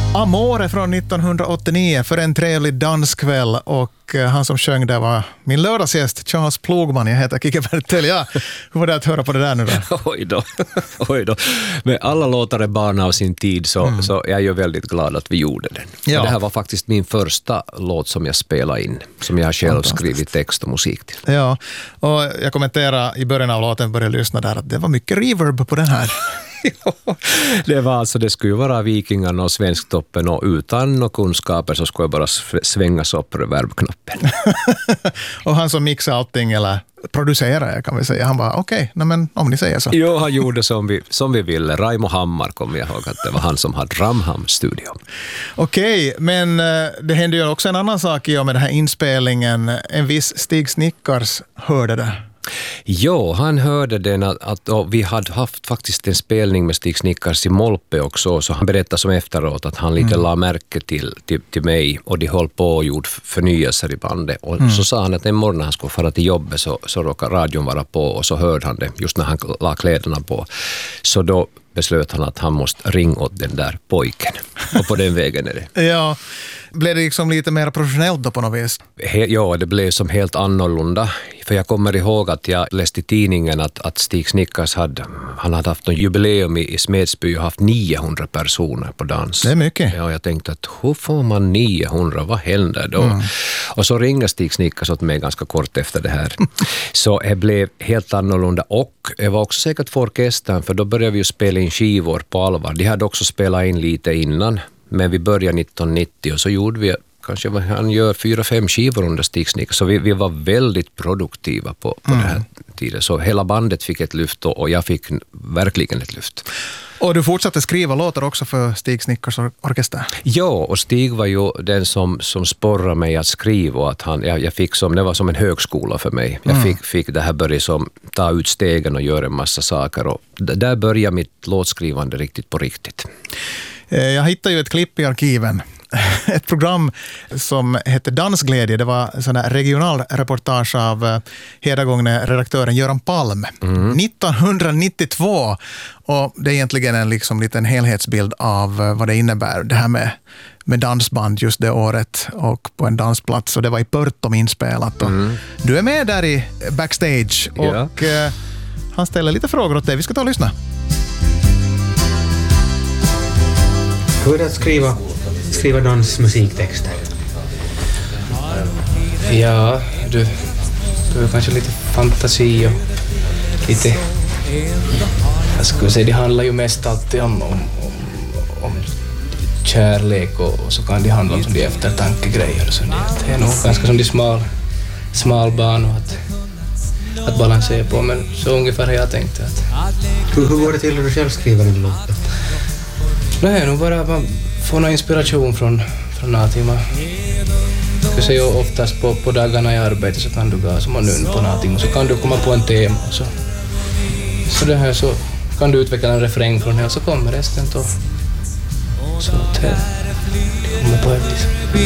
Amore från 1989 för en trevlig danskväll, och han som sjöng där var min lördagsgäst Charles Plogman. Jag heter Kike Bertel. Ja, hur var det att höra på det där nu då? Oj då. Men alla låtar är barn av sin tid, så jag är ju väldigt glad att vi gjorde den. Ja. Det här var faktiskt min första låt som jag spelade in, som jag själv skrivit text och musik till. Ja, och jag kommenterade i början av låten, började lyssna där, att det var mycket reverb på den här. Det var alltså, det skulle ju vara Vikingarna och Svensktoppen, och utan några kunskaper så skulle jag bara svängas upp reverbknappen. Och han som mixade allting, eller producerade kan vi säga, han bara okej, men om ni säger så. Jo, han gjorde som vi ville. Raimo Hammar kommer jag ihåg att det var han som hade Ramham-studio. Okej, men det hände ju också en annan sak i och med den här inspelningen. En viss Stig Snickars hörde det. Jo, han hörde den att vi hade haft faktiskt en spelning med Stig Snickars i Molpe också, så han berättade som efteråt att han lite la märke till mig, och de höll på och gjorde förnyelser i bandet, och så sa han att en morgon han skulle fara till jobbet så råkade radion vara på, och så hörde han det just när han la kläderna på, så då beslöt han att han måste ringa åt den där pojken, och på den vägen är det. Ja, blev det liksom lite mer professionellt då på något vis? Ja, det blev som helt annorlunda. För jag kommer ihåg att jag läste i tidningen att Stig Snickars hade haft en jubileum i Smedsby och haft 900 personer på dans. Det är mycket. Ja, jag tänkte att hur får man 900? Vad händer då? Och så ringde Stig Snickars åt mig ganska kort efter det här. Så det blev helt annorlunda, och det var också säkert för orkestern, för då började vi ju spela in skivor på allvar. De hade också spelat in lite innan, men vi började 1990 och så gjorde vi kanske han gör 4-5 skivor under Stig Snickars, så vi var väldigt produktiva på den här tiden. Så hela bandet fick ett lyft, och jag fick verkligen ett lyft. Och du fortsatte skriva låtar också för Stig Snickars orkester? Ja, och Stig var ju den som sporrade mig att skriva, och att jag fick det var som en högskola för mig. Jag fick det här börja som ta ut stegen och göra en massa saker, och där började mitt låtskrivande riktigt på riktigt. Jag hittade ju ett klipp i arkiven. Ett program som hette Dansglädje. Det var sån här regional reportage av hedagångne redaktören Göran Palm. 1992. Och det är egentligen en liksom liten helhetsbild av vad det innebär. Det här med dansband just det året och på en dansplats. Och det var i Pörtom inspelat. Och du är med där i backstage. Och han ställer lite frågor åt dig. Vi ska ta och lyssna. Hur är det att skriva dansmusiktexter? Ja, du har kanske lite fantasi och lite... Jag skulle säga, det handlar ju mest alltid om kärlek, och så kan det handla om de eftertankegrejer och så. Det är nog ganska som de smal bana att balansera på, men så ungefär har jag tänkt att... Hur går det till när du själv skriver en låt? Det är nog bara att man får någon inspiration från någonting. Man ska säga oftast på dagarna i arbete så kan du gå som man nunn på någonting, och så kan du komma på en tema, och så det här, så kan du utveckla en refräng från det, så kommer resten då. Så det kommer på ett vis.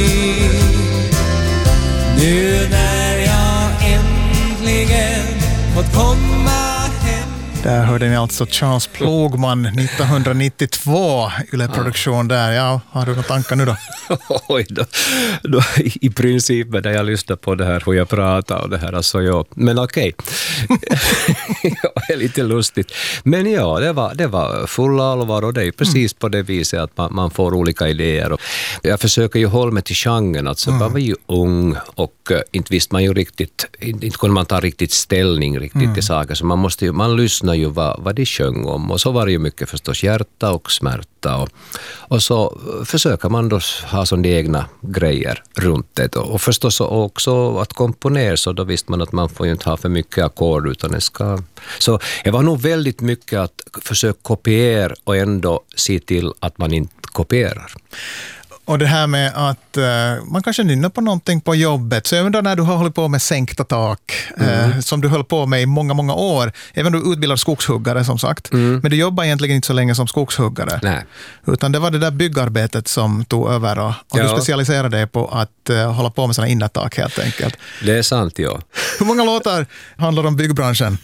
Nu när jag äntligen fått komma hem. Där hörde ni alltså Charles Plogman 1992, Yle-produktion där. Ja, har du några tankar nu då? Oj då. I princip när jag lyssnar på det här hur jag pratar och det här, alltså men okej. Det är lite lustigt. Men ja, det var full allvar, och det är precis på det viset att man får olika idéer. Och jag försöker ju hålla mig till genren, alltså man var ju ung och inte visste man ju riktigt, inte kunde man ta riktigt ställning riktigt till saker, så man lyssnar ju vad de sjöng om, och så var det ju mycket förstås hjärta och smärta, och så försöker man då ha sådana egna grejer runt det, och förstås också att komponera, så då visste man att man får ju inte ha för mycket ackord, utan det ska... Så det var nog väldigt mycket att försöka kopiera och ändå se till att man inte kopierar. Och det här med att man kanske nynnar på någonting på jobbet. Så jag undrar, när du har hållit på med sänkta tak, som du höll på med i många, många år. Även du utbildar skogshuggare som sagt. Men du jobbar egentligen inte så länge som skogshuggare. Nej. Utan det var det där byggarbetet som tog över, och du specialiserade dig på att att hålla på med sådana innertak helt enkelt. Det är sant, ja. Hur många låtar handlar om byggbranschen?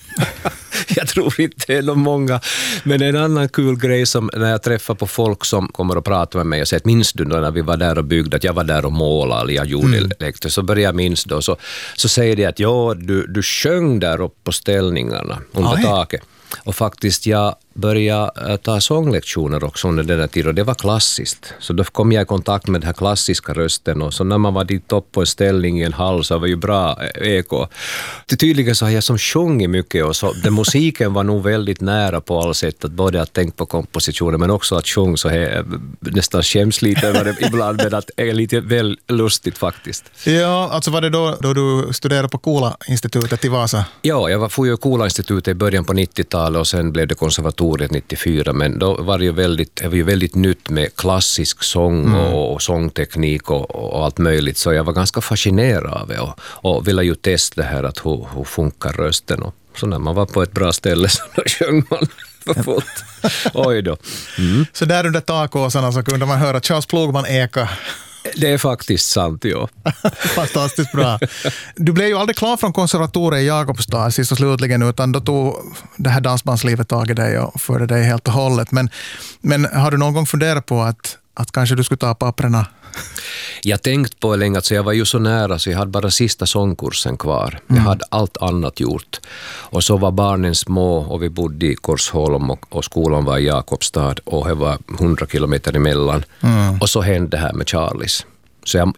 Jag tror inte det är någon många, men en annan kul grej som när jag träffar på folk som kommer och pratar med mig och säger att minns du när vi var där och byggde, att jag var där och målade eller jag gjorde elekter, så börjar jag minns då, så säger de att ja, du sjöng där uppe på ställningarna under taket. Och faktiskt jag började ta sånglektioner också under den här tiden och det var klassiskt. Så då kom jag i kontakt med den här klassiska rösten och så när man var dit upp på en ställning i en hall så var ju bra eko. Tydligen så har jag som sjungit mycket och så den musiken var nog väldigt nära på alla sätt, att både att tänka på kompositionen men också att sjung så här nästan skäms lite över det ibland, men att det är lite väl lustigt faktiskt. Ja, alltså var det då du studerade på Koola-institutet i Vasa? Ja, jag får ju Koola-institutet i början på 90-talet och sen blev det konservatoriet 94, men då var det ju väldigt nytt med klassisk sång och sångteknik och allt möjligt, så jag var ganska fascinerad av det och ville ju testa det här att hur funkar rösten, och så när man var på ett bra ställe så då sjöng man för fullt. Oj då. Så där under takåsarna så kunde man höra Charles Plogman eka. Det är faktiskt sant, ja. Fantastiskt bra. Du blev ju aldrig klar från konservatoriet i Jakobstad sist och slutligen, utan då tog det här dansbandslivet tag i dig och förde dig helt och hållet. Men har du någon gång funderat på att kanske du skulle ta papperna? Jag tänkt på det länge, så jag var ju så nära så jag hade bara sista sångkursen kvar. Jag hade allt annat gjort. Och så var barnen små och vi bodde i Korsholm och skolan var i Jakobstad och det var 100 kilometer emellan. Och så hände det här med Charlies. Så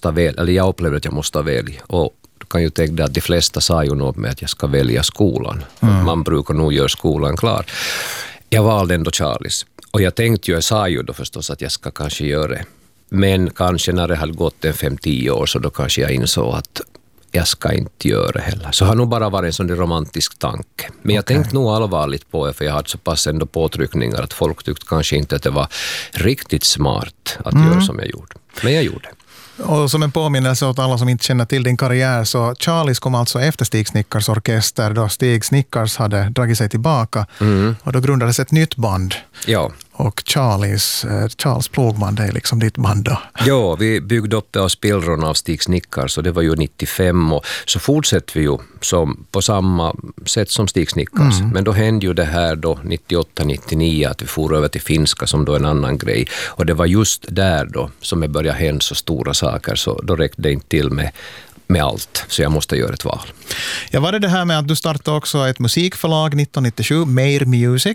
jag upplevde att jag måste välja. Och du kan ju tänka att de flesta sa ju något med att jag ska välja skolan. Man brukar nog göra skolan klar. Jag valde ändå Charlies. Och jag sa ju då förstås att jag ska kanske göra det. Men kanske när det hade gått 5-10 år så då kanske jag insåg att jag ska inte göra det heller. Så har nog bara varit en sån romantisk tanke. Men jag tänkte nog allvarligt på det, för jag hade så pass ändå påtryckningar att folk tyckte kanske inte att det var riktigt smart att göra som jag gjorde. Men jag gjorde det. Och som en påminnelse åt alla som inte känner till din karriär, så Charlies kom alltså efter Stig Snickars orkester då Stig Snickars hade dragit sig tillbaka och då grundades ett nytt band. Ja. Och Charles Plogman, det är liksom ditt band då. Ja, vi byggde upp det av spillrorna av Stig Snickars och det var ju 95 och så fortsätter vi ju på samma sätt som Stig Snickars. Men då hände ju det här då 98-99 att vi for över till finska som då en annan grej. Och det var just där då som det började hända så stora saker, så då räckte det inte till med allt, så jag måste göra ett val. Ja, var det här med att du startade också ett musikförlag 1997, Meir Music.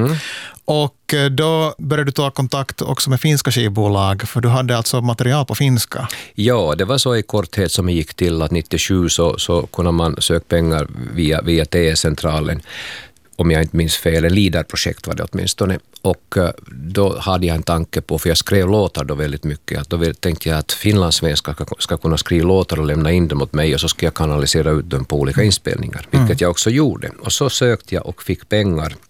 Och då började du ta kontakt också med finska skivbolag, för du hade alltså material på finska. Ja, det var så i korthet som det gick till att 97 så kunde man söka pengar via TE-centralen. Om jag inte minns fel, en LIDAR-projekt var det åtminstone. Och då hade jag en tanke på, för jag skrev låtar då väldigt mycket, att då tänkte jag att finlandssvenskar ska kunna skriva låtar och lämna in dem åt mig och så ska jag kanalisera ut dem på olika inspelningar, vilket jag också gjorde. Och så sökte jag och fick pengar